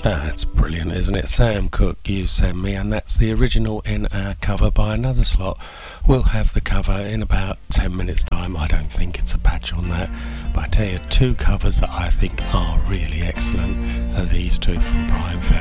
It's brilliant, isn't it? Sam Cooke, You Send Me, and that's the original in our cover by another slot. We'll have the cover in about 10 minutes time. I don't think it's a patch on that, but I tell you, two covers that I think are really excellent are these two from Brian Ferry.